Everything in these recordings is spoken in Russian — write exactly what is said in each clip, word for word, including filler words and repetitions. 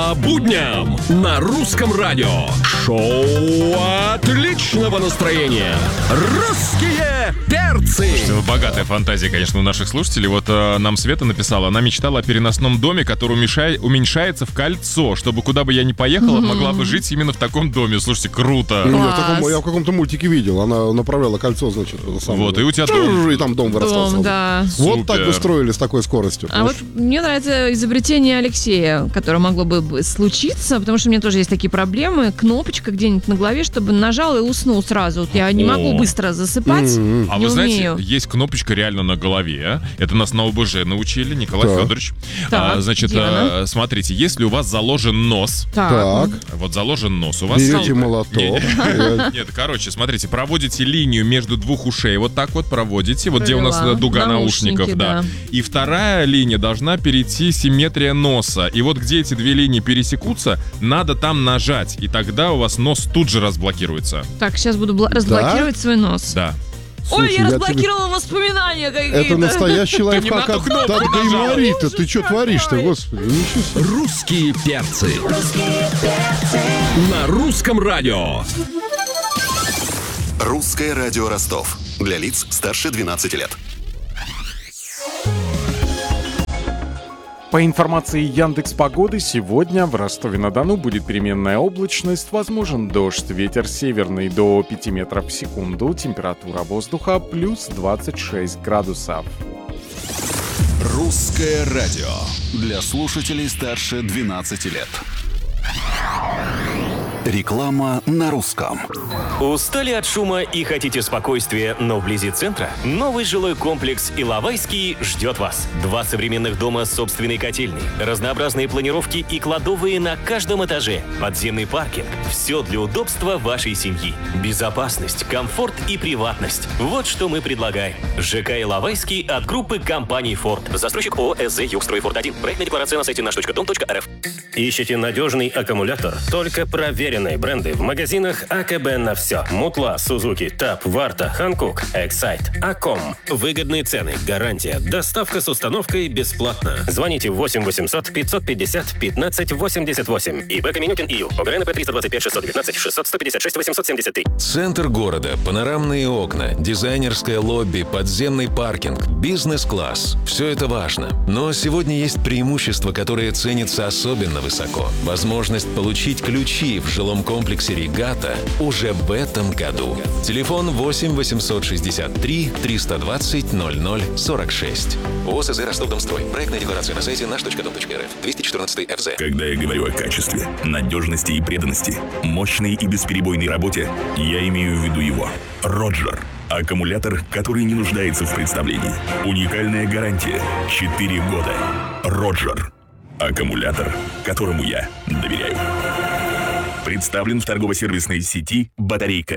По будням на Русском радио. Шоу отличного настроения. Русские перцы. Слушайте, богатая фантазия, конечно, у наших слушателей. Вот э, нам Света написала, она мечтала о переносном доме, который уменьшает, уменьшается в кольцо, чтобы куда бы я ни поехала, mm-hmm. могла бы жить именно в таком доме. Слушайте, круто. Ну, я, в таком, я в каком-то мультике видел. Она направляла кольцо, значит, это самое. Вот, и у тебя дом. И там дом вырастал. Дом, да. Вот Супер. так бы строили с такой скоростью. А вот мне нравится изобретение Алексея, которое могло бы случиться, потому что у меня тоже есть такие проблемы. Кнопочка где-нибудь на голове, чтобы нажал и уснул сразу. Вот я не О. могу быстро засыпать. Mm-hmm. А не вы знаете, умею. есть кнопочка реально на голове. Это нас на ОБЖ научили, Николай Так. Федорович. Так, а, значит, где она? а, смотрите, если у вас заложен нос, Так. Так, вот заложен нос у вас. берете молоток. Не- Нет, короче, смотрите, проводите линию между двух ушей, вот так вот проводите, вот где у нас Провела. дуга Наушники, наушников, да. да. И вторая линия должна перейти симметрия носа. И вот где эти две линии пересекутся, надо там нажать, и тогда у вас нос тут же разблокируется. Так, сейчас буду бла- разблокировать свой нос. Да. Ой, Слушай, я я разблокировала воспоминания какие-то. Это настоящий лайфхак. на ту кнопку Так нажал. гайморит-то, ты что творишь-то, господи, ничего себе. Русские перцы. На Русском радио. Русское радио Ростов. Для лиц старше двенадцати лет. По информации Яндекс.Погоды, сегодня в Ростове-на-Дону будет переменная облачность, возможен дождь, ветер северный до пяти метров в секунду, температура воздуха плюс двадцать шесть градусов. Русское радио. Для слушателей старше двенадцати лет. Реклама на русском. Устали от шума и хотите спокойствия, но вблизи центра? Новый жилой комплекс «Иловайский» ждет вас. Два современных дома с собственной котельной, разнообразные планировки и кладовые на каждом этаже, подземный паркинг. Все для удобства вашей семьи. Безопасность, комфорт и приватность. Вот что мы предлагаем. ЖК «Иловайский» от группы компаний «Форд». Застройщик ООО «СЗ Югстройфорд-один». Проектная декларация на сайте наш точка дом точка эр эф. Ищете надежный аккумулятор? Только проверенные бренды в магазинах АКБ на все. Мутла, Сузуки, ТАП, Варта, Ханкук, Эксайт, Аком. Выгодные цены, гарантия, доставка с установкой бесплатно. Звоните восемь восемьсот пятьсот пятьдесят пятнадцать восемьдесят восемь. ИБ Каменютин ИЮ. ОГРНП триста двадцать пять шестьсот девятнадцать шестьсот сто пятьдесят шесть восемьсот семьдесят три. Центр города, панорамные окна, дизайнерское лобби, подземный паркинг, бизнес-класс. Все это важно. Но сегодня есть преимущество, которое ценится особенно высоко. Возможность получить ключи в жилом комплексе «Регата» уже в этом году. Телефон восемь восемьсот шестьдесят три триста двадцать ноль ноль сорок шесть. ООО «СЗ Ростов-Домстрой». Проектная декларация на сайте наш точка дом точка эр эф. двести четырнадцать эф зэ. Когда я говорю о качестве, надежности и преданности, мощной и бесперебойной работе, я имею в виду его. Роджер. Аккумулятор, который не нуждается в представлении. Уникальная гарантия. четыре года. Роджер. Аккумулятор, которому я доверяю. Представлен в торгово-сервисной сети «Батарейка».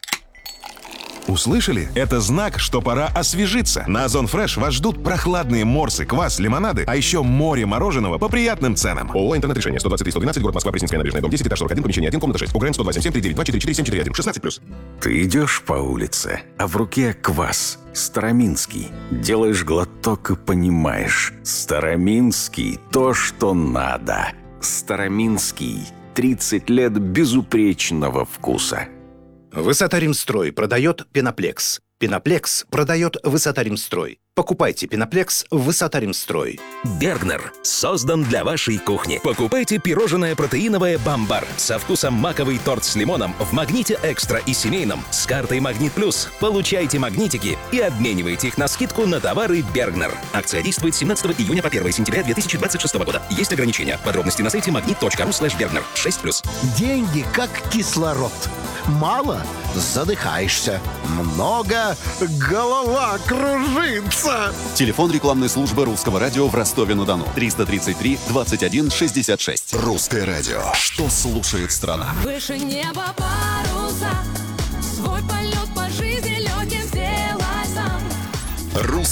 Услышали? Это знак, что пора освежиться. На Озон Фреш вас ждут прохладные морсы, квас, лимонады, а еще море мороженого по приятным ценам. ООО «Интернет-решение». сто двадцать три сто двенадцать, город Москва, Пресненская набережная, дом десять, этаж сорок один, помещение один, комната шесть. УГРН сто двадцать семь три девять два четыре четыре семь четыре один. шестнадцать плюс. Ты идешь по улице, а в руке квас. Староминский. Делаешь глоток и понимаешь. Староминский – то, что надо. Староминский. тридцать лет безупречного вкуса. Высота-Римстрой продает Пеноплекс. Пеноплекс продает Высота-Римстрой. Покупайте Пеноплекс в Высота-Римстрой. Бергнер создан для вашей кухни. Покупайте пирожное протеиновое «Бамбар» со вкусом маковый торт с лимоном в «Магните Экстра» и семейном с картой «Магнит Плюс». Получайте магнитики и обменивайте их на скидку на товары Бергнер. Акция действует с семнадцатого июня по первое сентября две тысячи двадцать шестого года. Есть ограничения. Подробности на сайте магнит точка ру слэш бергнер. шесть плюс. Деньги как кислород. Мало – задыхаешься. Много – голова кружится. Телефон рекламной службы Русского радио в Ростове-на-Дону. триста тридцать три двадцать один шестьдесят шесть. Русское радио. Что слушает страна? Выше неба паруса, свой полет по жизни легким сделай сам.